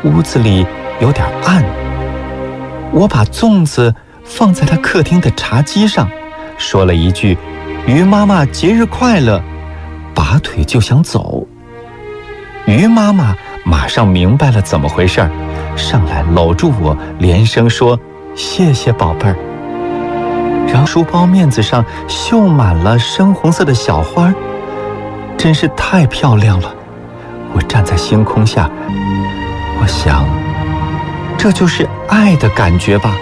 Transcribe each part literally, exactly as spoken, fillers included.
屋子里有点暗。我把粽子放在了客厅的茶几上，说了一句于妈妈节日快乐，拔腿就想走。于妈妈马上明白了怎么回事，上来搂住我，连声说谢谢宝贝儿。然后书包面子上绣满了深红色的小花，真是太漂亮了。我站在星空下，我想这就是爱的感觉吧。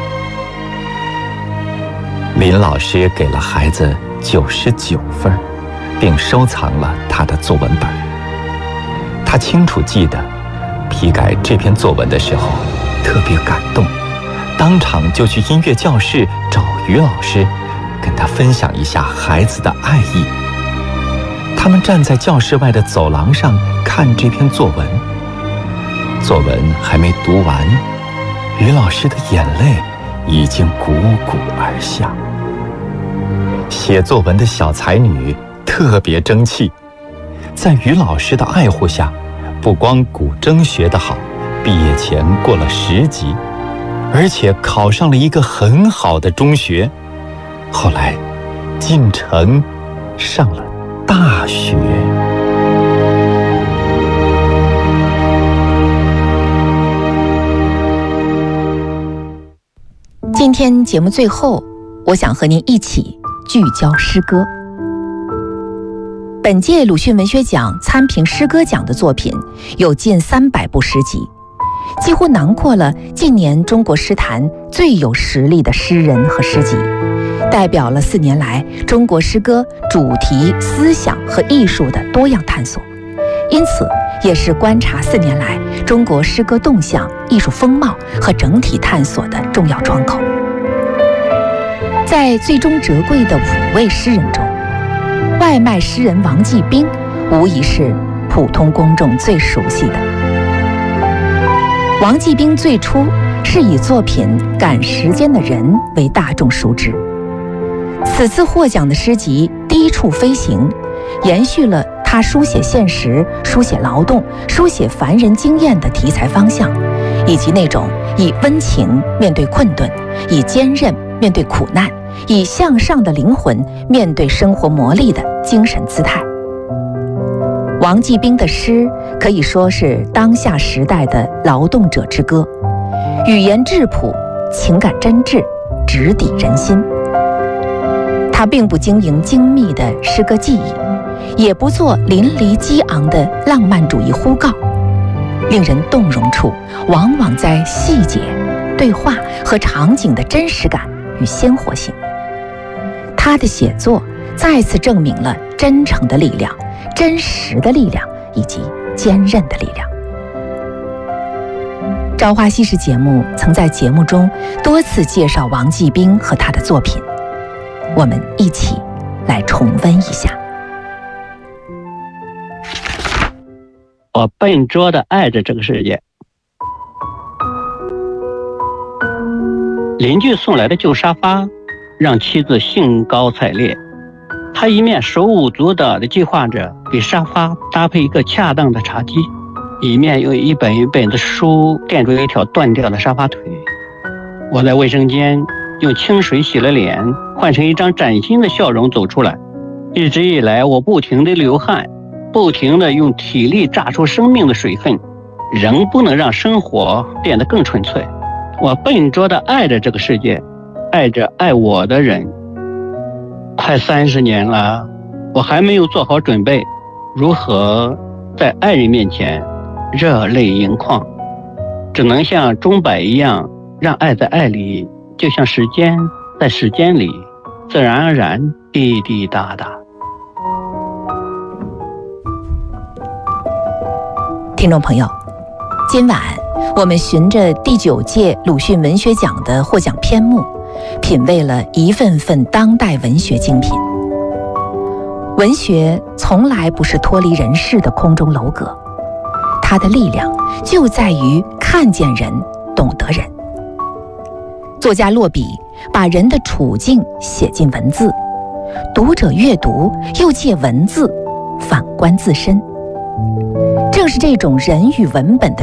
林老师给了孩子九十九分，并收藏了他的作文本。他清楚记得批改这篇作文的时候特别感动，当场就去音乐教室找于老师，跟他分享一下孩子的爱意。他们站在教室外的走廊上看这篇作文，作文还没读完，于老师的眼泪已经汩汩而下。写作文的小才女特别争气，在于老师的爱护下，不光古筝学得好，毕业前过了十级，而且考上了一个很好的中学，后来进城上了大学。 今天节目最后，我想和您一起聚焦诗歌。本届鲁迅文学奖参评诗歌奖的作品有近三百部诗集，几乎囊括了近年中国诗坛最有实力的诗人和诗集，代表了四年来中国诗歌主题、思想和艺术的多样探索，因此也是观察四年来中国诗歌动向、艺术风貌和整体探索的重要窗口。在最终折桂的五位诗人中，外卖诗人王继兵无疑是普通公众最熟悉的。王继兵最初是以作品《赶时间的人》为大众熟知，此次获奖的诗集《低处飞行》延续了他书写现实、书写劳动、书写凡人经验的题材方向，以及那种以温情面对困顿，以坚韧面对苦难，以向上的灵魂面对生活磨砺的精神姿态。王继兵的诗可以说是当下时代的劳动者之歌，语言质朴，情感真挚，直抵人心。他并不经营精密的诗歌技艺，也不做淋漓激昂的浪漫主义呼告，令人动容处往往在细节、对话和场景的真实感与鲜活性。他的写作再次证明了真诚的力量、真实的力量以及坚韧的力量。朝花夕拾节目曾在节目中多次介绍王继兵和他的作品，我们一起来重温一下。 我笨拙地爱着这个世界。邻居送来的旧沙发让妻子兴高采烈，她一面手舞足蹈地计划着给沙发搭配一个恰当的茶几，一面用一本一本的书垫住一条断掉的沙发腿。我在卫生间用清水洗了脸，换成一张崭新的笑容走出来。一直以来，我不停地流汗，不停地用体力榨出生命的水分，仍不能让生活变得更纯粹。我笨拙地爱着这个世界，爱着爱我的人。快三十年了，我还没有做好准备，如何在爱人面前热泪盈眶，只能像钟摆一样，让爱在爱里，就像时间在时间里，自然而然滴滴答答。 听众朋友，今晚我们循着第九届鲁迅文学奖的获奖篇目，品味了一份份当代文学精品。文学从来不是脱离人世的空中楼阁，它的力量就在于看见人，懂得人。作家落笔把人的处境写进文字，读者阅读又借文字反观自身。正是这种人与文本的